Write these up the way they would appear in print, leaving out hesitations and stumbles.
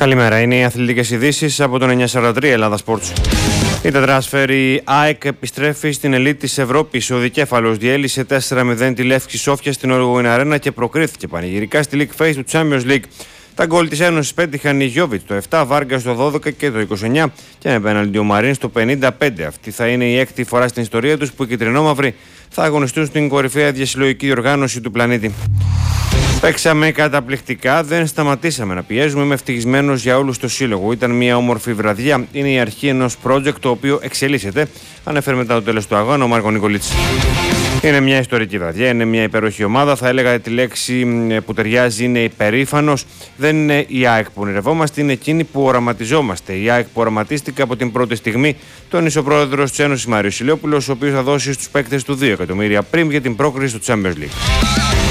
Καλημέρα, είναι οι αθλητικές ειδήσεις από τον 943 Ελλάδα Sports. Η τετράσφαιρη ΑΕΚ επιστρέφει στην ελίτ της Ευρώπης. Ο δικέφαλος διέλυσε 4-0 τη Λεύσκη Σόφια στην Οργοϊν Αρένα και προκρίθηκε πανηγυρικά στη League Phase του Champions League. Τα γκολ της Ένωσης πέτυχαν η Γιόβιτ το 7, Βάργα στο 12 και το 29 και με πέναλτι ο Μαρίν στο 55. Αυτή θα είναι η έκτη φορά στην ιστορία τους που οι κυτρινόμαυροι θα αγωνιστούν στην κορυφαία διασυλλογική διοργάνωση του πλανήτη. Παίξαμε καταπληκτικά, δεν σταματήσαμε να πιέζουμε. Είμαι ευτυχισμένος για όλους στο σύλλογο. Ήταν μια όμορφη βραδιά. Είναι η αρχή ενός project το οποίο εξελίσσεται, ανέφερε μετά το τέλος του αγώνα ο Μάρκο Νικολίτς. Είναι μια ιστορική βραδιά, είναι μια υπέροχη ομάδα. Θα έλεγα τη λέξη που ταιριάζει είναι υπερήφανος. Δεν είναι η ΑΕΚ που ονειρευόμαστε, είναι εκείνη που οραματιζόμαστε. Η ΑΕΚ που οραματίστηκε από την πρώτη στιγμή, τόνισε ο πρόεδρος της Ένωσης Μάριος Ηλιόπουλος, ο οποίος θα δώσει στους παίκτες του 2 εκατομμύρια πριν για την πρόκριση στο Champions League.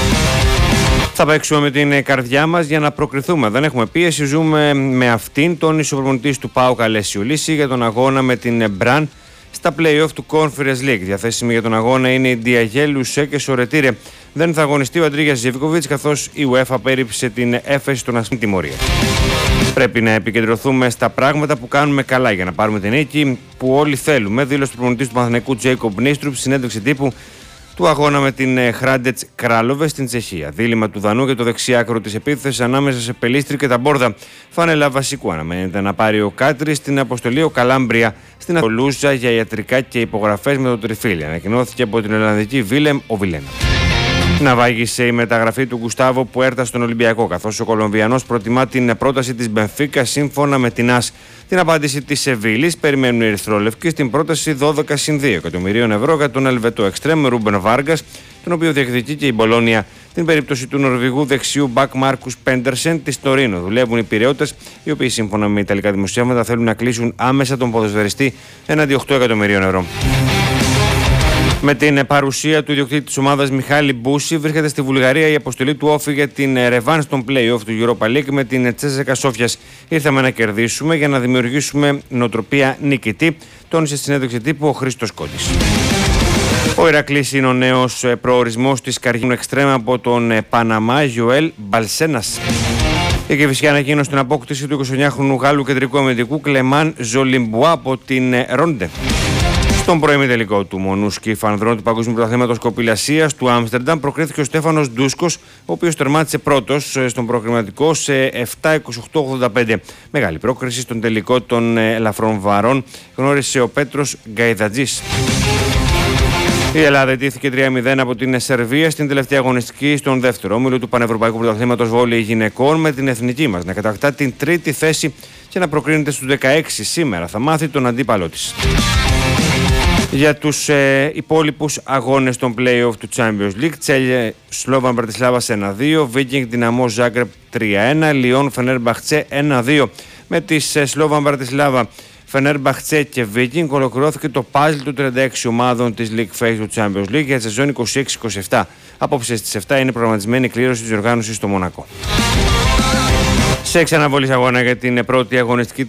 Θα παίξουμε με την καρδιά μας για να προκριθούμε. Δεν έχουμε πίεση, ζούμε με αυτήν, τόνισε ο προπονητής του ΠΑΟΚ Αλέσιο Λύση για τον αγώνα με την Μπραν στα play-off του Conference League. Διαθέσιμη για τον αγώνα είναι η Ντιαγέλου Σέκε Σορετήρε. Δεν θα αγωνιστεί ο Αντρίγιας Ζιβκοβιτς, καθώς η UEFA πέριψε την έφεση στον αστυνομική τιμωρία. Πρέπει να επικεντρωθούμε στα πράγματα που κάνουμε καλά για να πάρουμε την νίκη που όλοι θέλουμε, δήλωσε ο προπονητής του Παναθηναϊκού Τζέικομπ Νίστρουπ στη συνέντευξη τύπου του αγώνα με την Χράντετς Κράλοβε στην Τσεχία. Δίλημμα του Δανού για το δεξιάκρο της επίθεσης ανάμεσα σε Πελίστρη και τα Μπόρδα. Φανέλα βασικού αναμένεται να πάρει ο Κάτρης στην αποστολή ο Καλάμπρια στην Ατολούζα για ιατρικά και υπογραφές με το Τριφύλι. Ανακοινώθηκε από την Ολλανδική Βίλεμ ο Βιλένα. Ναυάγησε η μεταγραφή του Γκουστάβο Πουέρτα στον Ολυμπιακό, καθώς ο Κολομβιανός προτιμά την πρόταση της Μπενφίκα σύμφωνα με την ΑΣ. Την απάντηση της Σεβίλης περιμένουν οι Ερυθρόλευκοι στην πρόταση 12-2 εκατομμυρίων ευρώ για τον Ελβετό εξτρέμ Ρούμπεν Βάργας, τον οποίο διεκδικεί και η Μπολόνια. Την περίπτωση του Νορβηγού δεξιού μπακ Μάρκους Πέντερσεν της Τωρίνο. Δουλεύουν οι Πειραιώτες, οι οποίοι σύμφωνα με ιταλικά δημοσιεύματα θέλουν να κλείσουν άμεσα τον ποδοσφαιριστή έναντι 8 εκατομμυρίων ευρώ. Με την παρουσία του ιδιοκτήτη της ομάδας Μιχάλη Μπούση, βρίσκεται στη Βουλγαρία η αποστολή του Όφη για την ρεβάνς των play-off του Europa League με την Τσέσσεκα Σόφιας. Ήρθαμε να κερδίσουμε για να δημιουργήσουμε νοοτροπία νικητή, τόνισε στη συνέντευξη τύπου ο Χρήστος Κόντης. Ο Ηρακλής είναι ο νέος προορισμός της καριέρας εξτρέμ από τον Παναμά Γιοέλ Μπαλσένας. Η Κηφισιά ανακοίνωσε την απόκτηση του 29χρονου Γάλλου κεντρικού αμυντικού Κλεμάν Ζολιμπουά από την Ρόντε. Στον προημιτελικό του μονούσκι φανδρών του Παγκόσμιου Πρωταθλήματος Κοπηλασίας του Άμστερνταμ προκρίθηκε ο Στέφανος Ντούσκος, ο οποίος τερμάτισε πρώτος στον προκριματικό σε 7-28-85. Μεγάλη πρόκριση στον τελικό των ελαφρών βαρών γνώρισε ο Πέτρος Γκαϊδατζής. Η Ελλάδα ετήθηκε 3-0 από την Σερβία στην τελευταία αγωνιστική στον δεύτερο όμιλο του Πανευρωπαϊκού Πρωταθλήματος Βόλεϊ Γυναικών, με την εθνική μας να κατακτά την τρίτη θέση και να προκρίνεται στους 16. Σήμερα θα μάθει τον αντίπαλό της. Για τους υπόλοιπους αγώνες των play-off του Champions League, Τσέλιε Σλόβαν Μπρατισλάβας 1-2, Βίκινγκ Δυναμό Ζάγκρεπ 3-1, Λιόν Φενέρμπαχτσε 1-2. Με τις Σλόβαν Μπρατισλάβα, Φενέρμπαχτσε και Βίκινγκ ολοκληρώθηκε το πάζλ του 36 ομάδων της League Phase του Champions League για τη σεζόν 26-27. Απόψε στις 7 είναι προγραμματισμένη η κλήρωση της οργάνωσης στο Μονακό. Σε εξαναβολής αγώνα για την πρώτη αγωνιστική